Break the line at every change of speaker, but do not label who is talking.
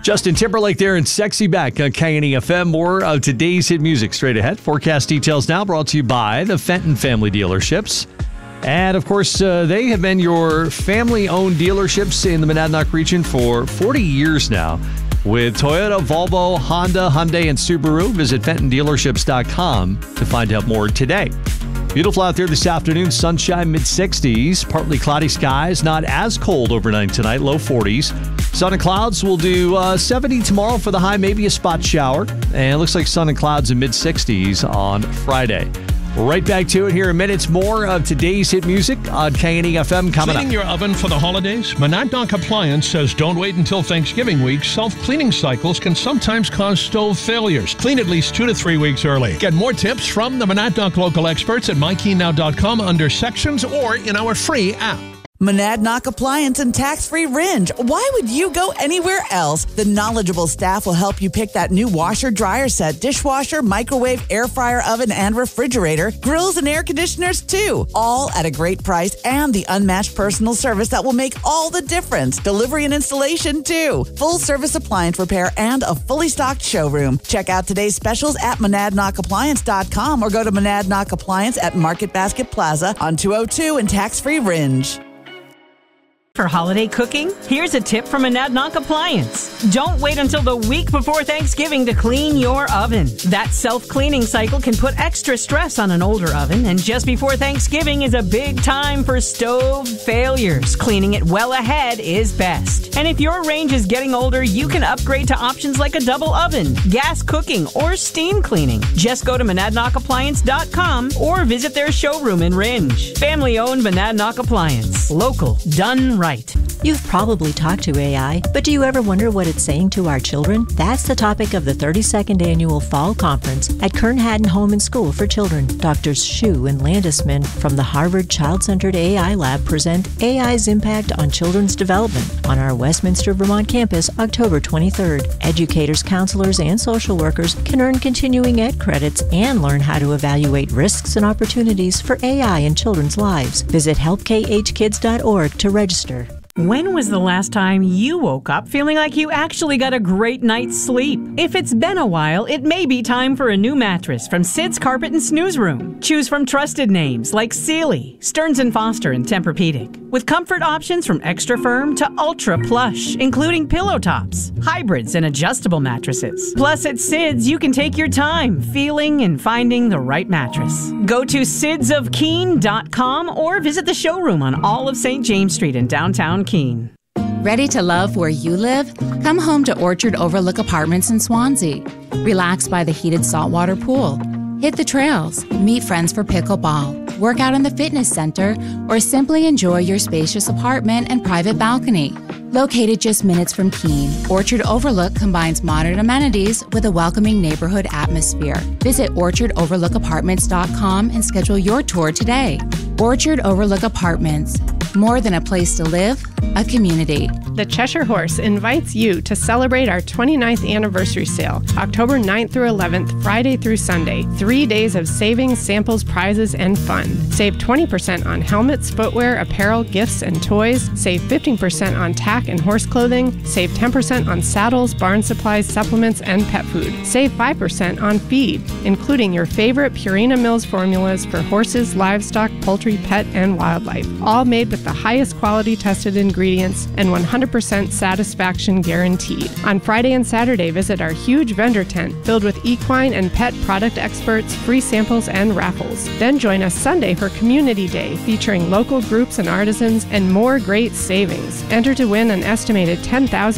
Justin Timberlake there and Sexy back on K&E FM. More of today's hit music straight ahead. Forecast details now brought to you by the Fenton Family Dealerships. And, of course, they have been your family-owned dealerships in the Monadnock region for 40 years now. With Toyota, Volvo, Honda, Hyundai, and Subaru, visit FentonDealerships.com to find out more today. Beautiful out there this afternoon. Sunshine, mid-60s. Partly cloudy skies. Not as cold overnight tonight. Low 40s. Sun and clouds will do 70 tomorrow for the high. Maybe a spot shower. And it looks like sun and clouds in mid-60s on Friday. Right back to it here in minutes. More of today's hit music on K&E FM coming up.
Cleaning your oven for the holidays? Monadnock Appliance says don't wait until Thanksgiving week. Self-cleaning cycles can sometimes cause stove failures. Clean at least 2 to 3 weeks early. Get more tips from the Monadnock local experts at MyKeyNow.com under sections or in our free app.
Monadnock Appliance and tax-free Ringe. Why would you go anywhere else? The knowledgeable staff will help you pick that new washer, dryer set, dishwasher, microwave, air fryer, oven, and refrigerator, grills and air conditioners too. All at a great price and the unmatched personal service that will make all the difference. Delivery and installation too. Full service appliance repair and a fully stocked showroom. Check out today's specials at MonadnockAppliance.com or go to Monadnock Appliance at Market Basket Plaza on 202 and tax-free Ringe.
For holiday cooking, here's a tip from Monadnock Appliance. Don't wait until the week before Thanksgiving to clean your oven. That self-cleaning cycle can put extra stress on an older oven, and just before Thanksgiving is a big time for stove failures. Cleaning it well ahead is best. And if your range is getting older, you can upgrade to options like a double oven, gas cooking, or steam cleaning. Just go to MonadnockAppliance.com or visit their showroom in Ringe. Family-owned Monadnock Appliance. Local. Done right.
You've probably talked to AI, but do you ever wonder what it's saying to our children? That's the topic of the 32nd Annual Fall Conference at Kern Haddon Home and School for Children. Drs. Shu and Landesman from the Harvard Child-Centered AI Lab present AI's impact on children's development on our Westminster, Vermont campus, October 23rd. Educators, counselors, and social workers can earn continuing ed credits and learn how to evaluate risks and opportunities for AI in children's lives. Visit helpkhkids.org to register.
When was the last time you woke up feeling like you actually got a great night's sleep? If it's been a while, it may be time for a new mattress from Sid's Carpet and Snooze Room. Choose from trusted names like Sealy, Stearns & Foster, and Tempur-Pedic. With comfort options from extra firm to ultra plush, including pillow tops, hybrids, and adjustable mattresses. Plus, at Sid's, you can take your time feeling and finding the right mattress. Go to sidsofkeene.com or visit the showroom on all of St. James Street in downtown Keene.
Ready to love where you live? Come home to Orchard Overlook Apartments in Swansea. Relax by the heated saltwater pool. Hit the trails, meet friends for pickleball, work out in the fitness center, or simply enjoy your spacious apartment and private balcony. Located just minutes from Keene, Orchard Overlook combines modern amenities with a welcoming neighborhood atmosphere. Visit orchardoverlookapartments.com and schedule your tour today. Orchard Overlook Apartments. More than a place to live, a community.
The Cheshire Horse invites you to celebrate our 29th anniversary sale, October 9th through 11th, Friday through Sunday. 3 days of savings, samples, prizes, and fun. Save 20% on helmets, footwear, apparel, gifts, and toys. Save 15% on tack and horse clothing. Save 10% on saddles, barn supplies, supplements, and pet food. Save 5% on feed, including your favorite Purina Mills formulas for horses, livestock, poultry, pet, and wildlife. All made with the highest quality tested ingredients and 100% satisfaction guaranteed. On Friday and Saturday, visit our huge vendor tent filled with equine and pet product experts, free samples, and raffles. Then join us Sunday for Community Day, featuring local groups and artisans and more great savings. Enter to win an estimated $10,000